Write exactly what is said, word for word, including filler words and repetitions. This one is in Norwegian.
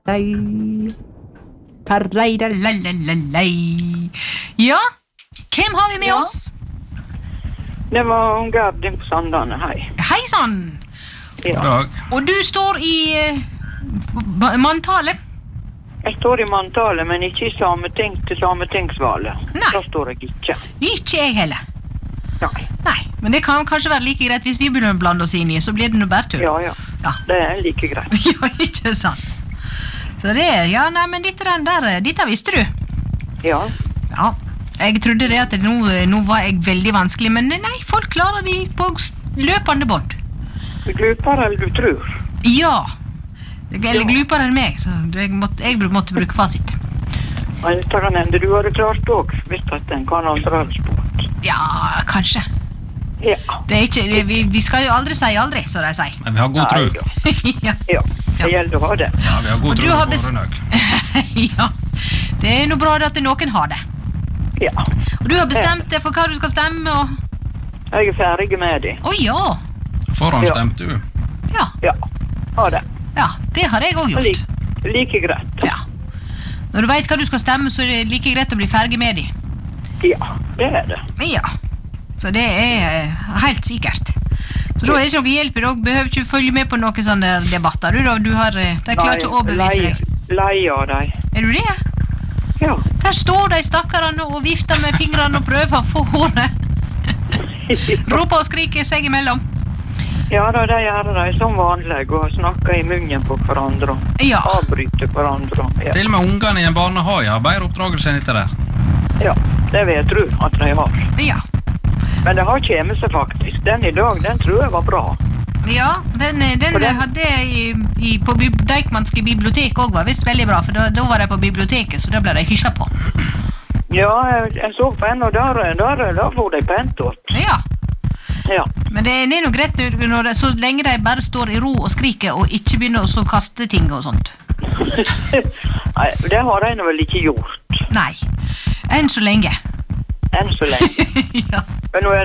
Lei. Tarreida, lalalei. Ja, hvem har vi med Ja. oss? Det var en Gerdin på Sandane, hei. Hei sann! Ja. Dag. Og du står i eh, ba- manntale? Jeg står i manntale, men ikke i sameting til sametingsvalget. Nei. Da står jeg ikke. Ikke jeg heller. Nei. Nei, men det kan kanskje være like greit hvis vi begynner å blande oss inn i, så blir det noe bare tull. Ja, ja. Ja. Det er like greit. Ja, ikke sant. Så det, ja, nei, men dette den der, dette visste du. Ja. Ja, jeg trodde det at det, nå, nå var jeg veldig vanskelig, men nei, folk klarer de på s- løpende bånd. Du glupere eller du tror. Ja, eller Ja. glupere enn meg, så jeg måtte, jeg måtte bruke fasit. Ja, dette kan hende du hadde klart også, hvis at en kan andre sport. Ja, kanskje. Ja. Det er ikke, det, vi, de skal jo aldri si aldri, så de sier. Men vi har god tro. Nei, ja. Ja. Ja, det gjelder å ha det. Ja, vi har Og god du tro har på bes- våre nøg. Ja, det er noe bra at noen har det. Ja. Og du har bestemt deg for hva du skal stemme, og... Jeg er ferdig med det. Å ja, Forhånd Ja. stemte du. ja, Ja. Ha det. ja, det har jeg også gjort. Like, like greit. Ja. Når du vet hva du skal stemme, så er det like greit å bli ferdig med det. Ja, det er det. Ja, så det er eh, helt sikkert. Så da er det ikke noe hjelp, da behøver ikke følge med på noen sånne debatter. Du, da, du har, eh, de klarer ikke å overbevise lei, deg. lei av deg. Er du det? Ja. Der står de stakkarene og vifter med fingrene og prøver å få håret. Roper og skriker seg imellom. Ja da, det gjør de som vanlig, og snakker i munnen på hverandre, Ja, avbryter hverandre. Ja. Til og med ungene i en barnehage har bedre oppdragelse enn dette der. ja, det vil jeg tro at de har. ja. Men det har kommet seg faktisk. Den i dag, den tror jeg var bra. Ja, den, eh, den Og den- hadde jeg i, i, på bib- Deichmanske bibliotek også var visst veldig bra, for da, da var de på biblioteket, så da ble de hysja på. Ja, jeg, jeg så på en, og der, der, der får de pent åt. Ja, Ja. men det, det er noe greit når, når det, så lenge de bare står i ro og skriker og ikke begynner å så kaste ting og sånt. Nei, det har de nå vel ikke gjort. Nei, enn så lenge. Enn så lenge. Ja. Men nå er